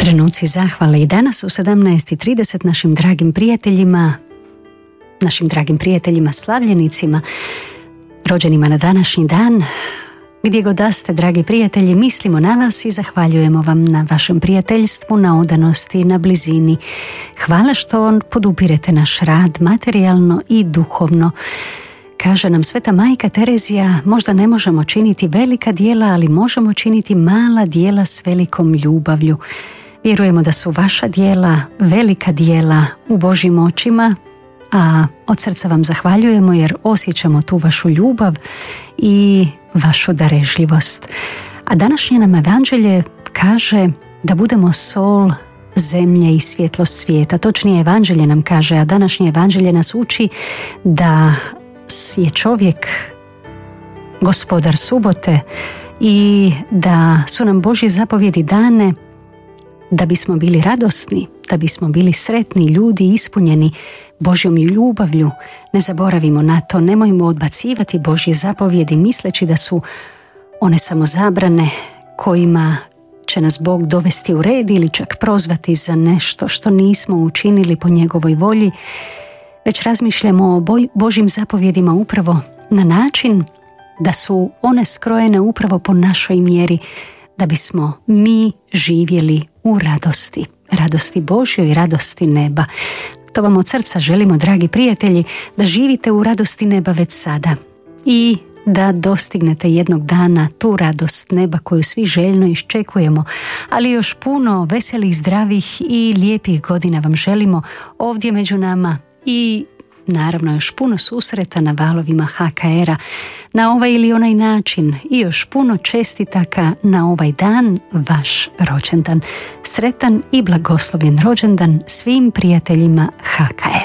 Trenuci zahvale i danas u 17:30 našim dragim prijateljima slavljenicima, rođenima na današnji dan. Gdje god da ste, dragi prijatelji, mislimo na vas i zahvaljujemo vam na vašem prijateljstvu, na odanosti, na blizini. Hvala što podupirete naš rad materijalno i duhovno. Kaže nam Sveta Majka Terezija, možda ne možemo činiti velika djela, ali možemo činiti mala djela s velikom ljubavlju. Vjerujemo da su vaša djela velika djela u Božjim očima, a od srca vam zahvaljujemo jer osjećamo tu vašu ljubav i vašu darežljivost. A današnje nam evanđelje kaže da budemo sol zemlje i svjetlost svijeta. Točnije, evanđelje nam kaže, a današnje evanđelje nas uči da je čovjek gospodar subote i da su nam Božje zapovjedi dane da bismo bili radosni, da bismo bili sretni ljudi, ispunjeni Božjom ljubavlju. Ne zaboravimo na to, nemojmo odbacivati Božje zapovjedi misleći da su one samo zabrane kojima će nas Bog dovesti u red ili čak prozvati za nešto što nismo učinili po njegovoj volji, već razmišljamo o Božjim zapovjedima upravo na način da su one skrojene upravo po našoj mjeri, da bismo mi živjeli u radosti Božjoj i radosti neba. To vam od srca želimo, dragi prijatelji, da živite u radosti neba već sada i da dostignete jednog dana tu radost neba koju svi željno iščekujemo, ali još puno veselih, zdravih i lijepih godina vam želimo ovdje među nama i naravno još puno susreta na valovima HKR-a na ovaj ili onaj način i još puno čestitaka na ovaj dan, vaš rođendan. Sretan i blagoslovljen rođendan svim prijateljima HKR.